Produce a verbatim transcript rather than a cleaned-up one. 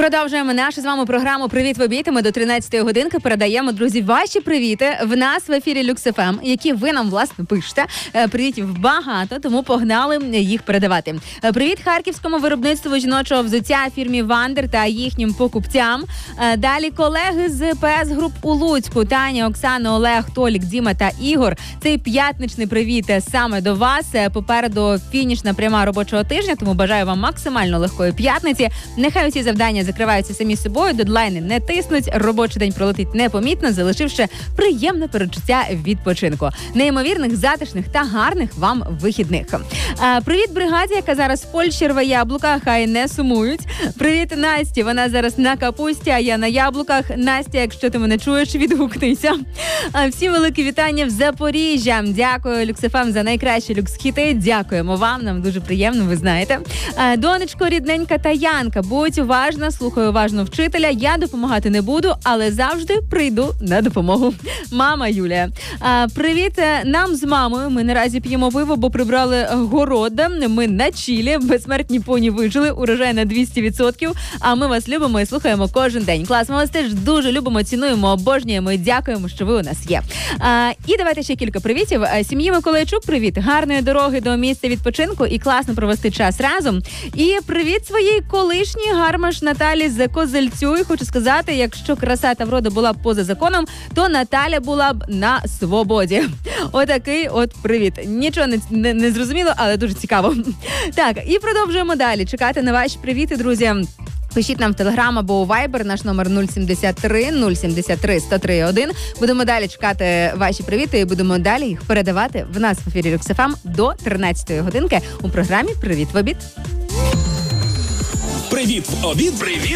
Продовжуємо нашу з вами програму «Привіт в обід». Ми до тринадцятої годинки передаємо, друзі, ваші привіти в нас в ефірі Люкс еф ем, які ви нам, власне, пишете. Привітів багато, тому погнали їх передавати. Привіт харківському виробництву жіночого взуття фірмі «Вандер» та їхнім покупцям. Далі колеги з пе ес Груп у Луцьку. Таня, Оксана, Олег, Толік, Діма та Ігор. Цей п'ятничний привіт саме до вас. Попереду фінішна пряма робочого тижня, тому бажаю вам максимально легкої п'ятниці. Нехай усі завдання закриваються самі собою, дедлайни не тиснуть, робочий день пролетить непомітно, залишивши приємне перечуття відпочинку. Неймовірних, затишних та гарних вам вихідних. А, привіт бригаді, яка зараз в Польщі рве яблука, хай не сумують. Привіт Насті, вона зараз на капусті, а я на яблуках. Настя, якщо ти мене чуєш, відгукнися. А, всі великі вітання в Запоріжжя. Дякую Люкс еф ем за найкращі люкс-хіти. Дякуємо вам, нам дуже приємно, ви знаєте. А, донечко, рідненька та Янка, будь уважна, слухаю уважно вчителя. Я допомагати не буду, але завжди прийду на допомогу. Мама Юлія. А, привіт нам з мамою. Ми наразі п'ємо пиво, бо прибрали город. Ми на чілі. Безсмертні поні вижили. Урожай на двісті відсотків. А ми вас любимо і слухаємо кожен день. Клас, ми вас теж дуже любимо, цінуємо, обожнюємо і дякуємо, що ви у нас є. А, і давайте ще кілька привітів. Сім'ї Миколайчук, привіт. Гарної дороги до місця відпочинку і класно провести час разом. І привіт своїй колишній гармаш Наталі з Козельцю. І хочу сказати, якщо краса та врода була б поза законом, то Наталя була б на свободі. Отакий от привіт. Нічого не, не, не зрозуміло, але дуже цікаво. Так, і продовжуємо далі. Чекати на ваші привіти, друзі. Пишіть нам в Телеграм або у Вайбер, наш номер нуль сімдесят три нуль сімдесят три сто три один. Будемо далі чекати ваші привіти і будемо далі їх передавати в нас в ефірі Люкс еф ем до тринадцятої годинки у програмі «Привіт в обід». Привіт в обід. Привіт.